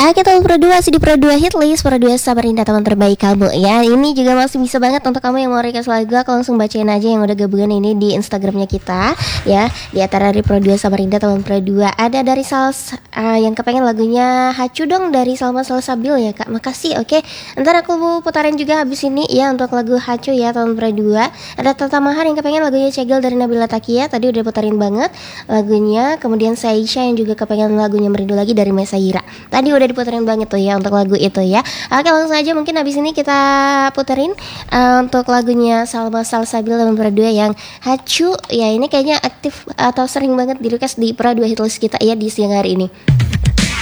Kita Pro 2 di Pro 2 Hitlist, Pro 2 Samarinda teman terbaik kamu ya. Ini juga masih bisa banget untuk kamu yang mau request lagu. Aku langsung bacain aja yang udah gabungan ini di Instagramnya kita ya. Di antara dari Pro 2 Samarinda teman Pro 2 ada dari yang kepengen lagunya Hacu dong dari Salma Salsabil ya Kak. Makasih, oke. Ntar aku putarin juga habis ini ya untuk lagu Hacu ya teman Pro 2. Ada Tata Mahar yang kepengen lagunya Cegel dari Nabila Takia. Tadi udah putarin banget lagunya. Kemudian Saisha yang juga kepengen lagunya Merindu Lagi dari Mesaira. Tadi udah diputerin banget tuh ya untuk lagu itu ya. Oke, langsung aja mungkin habis ini kita puterin untuk lagunya Salma Salsabil dan Pro 2 yang Hacu ya. Ini kayaknya aktif atau sering banget di request di Pro 2 Hitlist kita ya di siang hari ini.